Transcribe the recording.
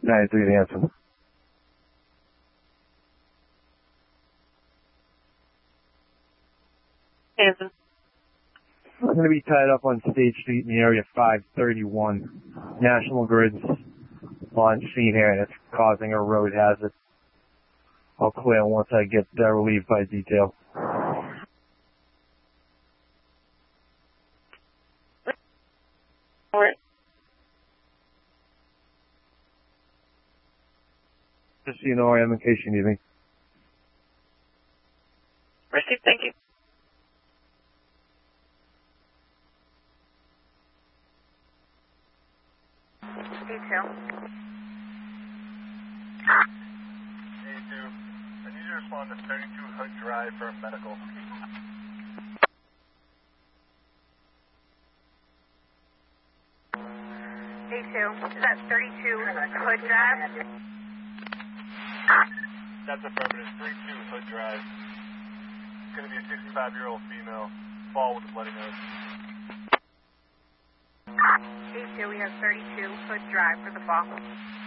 93 the answer. Hanson. I'm going to be tied up on State Street in the area 531. National Grid's on scene here, and it's causing a road hazard. I'll clear once I get relieved by detail. All right. Just so you know, I am in case you need me. Received, thank you. Detail. A2, I need you to respond to 32 Hood Drive for medical. A2, is that 32 Hood Drive? That's affirmative. 32 Hood Drive. It's going to be a 65-year-old female. Fall with a bloody nose. A2, we have 32 Hood Drive for the fall.